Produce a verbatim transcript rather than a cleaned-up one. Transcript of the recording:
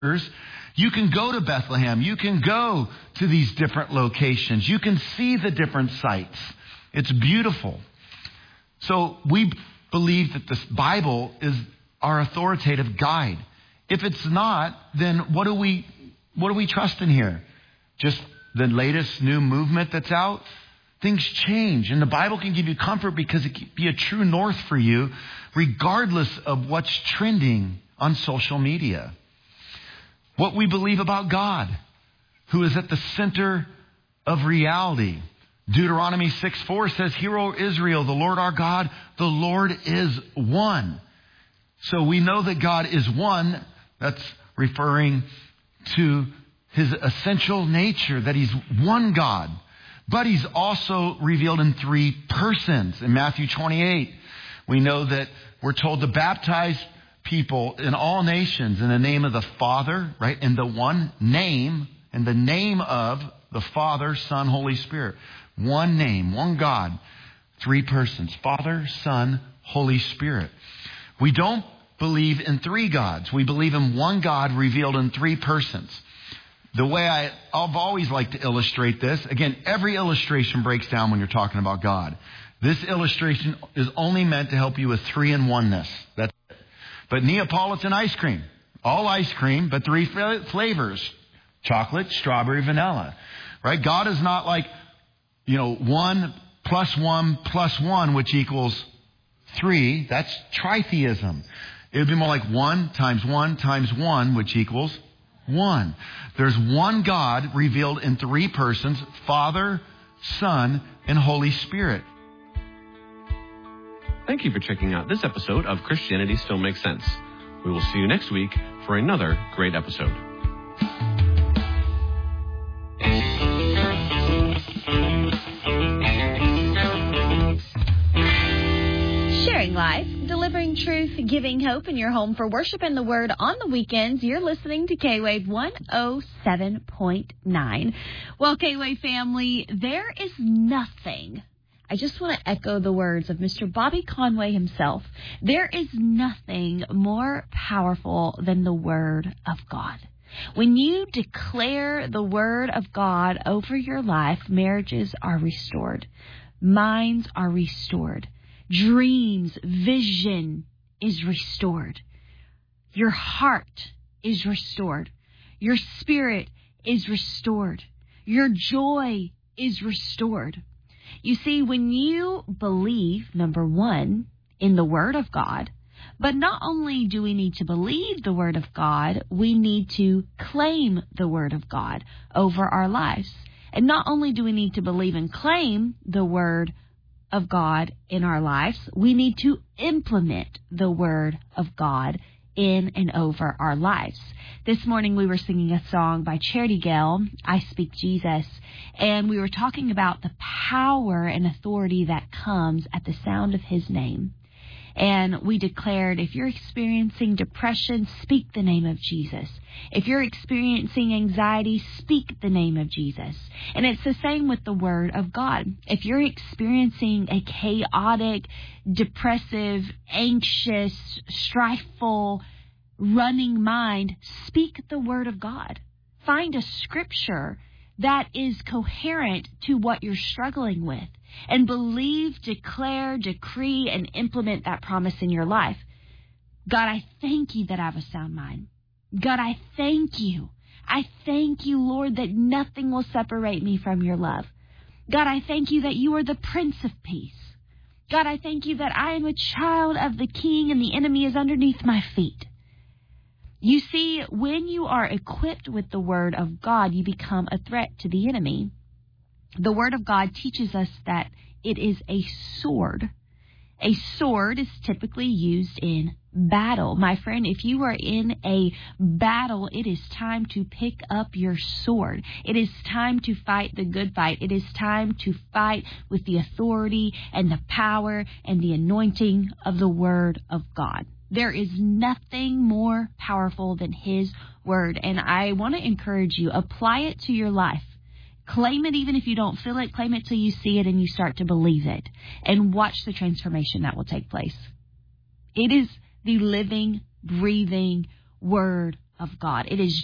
You can go to Bethlehem. You can go to these different locations. You can see the different sites. It's beautiful. So we believe that this Bible is our authoritative guide. If it's not, then what do we what do we trust in here? Just the latest new movement that's out? Things change, and the Bible can give you comfort because it can be a true north for you, regardless of what's trending on social media. What we believe about God, who is at the center of reality. Deuteronomy six four says, "Hear, O Israel, the Lord our God, the Lord is one." So we know that God is one. That's referring to his essential nature, that he's one God. But he's also revealed in three persons. In Matthew twenty-eight, we know that we're told to baptize people in all nations in the name of the Father, right? In the one name, in the name of the Father, Son, Holy Spirit. One name, one God, three persons, Father, Son, Holy Spirit. We don't believe in three gods. We believe in one God revealed in three persons. The way I, I've always liked to illustrate this, again, every illustration breaks down when you're talking about God. This illustration is only meant to help you with three in oneness. That's it. But Neapolitan ice cream, all ice cream, but three flavors, chocolate, strawberry, vanilla, right? God is not like, you know, one plus one plus one, which equals three. That's tritheism. It would be more like one times one times one, which equals one. There's one God revealed in three persons, Father, Son, and Holy Spirit. Thank you for checking out this episode of Christianity Still Makes Sense. We will see you next week for another great episode. Sharing life, delivering truth, giving hope in your home for worship and the word on the weekends. You're listening to K-Wave one oh seven point nine. Well, K-Wave family, there is nothing. I just want to echo the words of Mister Bobby Conway himself. There is nothing more powerful than the Word of God. When you declare the Word of God over your life, marriages are restored. Minds are restored. Dreams, vision is restored. Your heart is restored. Your spirit is restored. Your joy is restored. You see, when you believe, number one, in the Word of God, but not only do we need to believe the Word of God, we need to claim the Word of God over our lives. And not only do we need to believe and claim the Word of God in our lives, we need to implement the Word of God in and over our lives. This morning we were singing a song by Charity Gale, I Speak Jesus, and we were talking about the power and authority that comes at the sound of His name. And we declared, if you're experiencing depression, speak the name of Jesus. If you're experiencing anxiety, speak the name of Jesus. And it's the same with the Word of God. If you're experiencing a chaotic, depressive, anxious, strifeful, running mind, speak the Word of God. Find a scripture that is coherent to what you're struggling with. And believe, declare, decree, and implement that promise in your life. God, I thank you that I have a sound mind. God, I thank you. I thank you, Lord, that nothing will separate me from your love. God, I thank you that you are the Prince of Peace. God, I thank you that I am a child of the King and the enemy is underneath my feet. You see, when you are equipped with the Word of God, you become a threat to the enemy. The Word of God teaches us that it is a sword. A sword is typically used in battle. My friend, if you are in a battle, it is time to pick up your sword. It is time to fight the good fight. It is time to fight with the authority and the power and the anointing of the Word of God. There is nothing more powerful than His Word. And I want to encourage you, apply it to your life. Claim it even if you don't feel it. Claim it till you see it and you start to believe it. And watch the transformation that will take place. It is the living, breathing Word of God. It is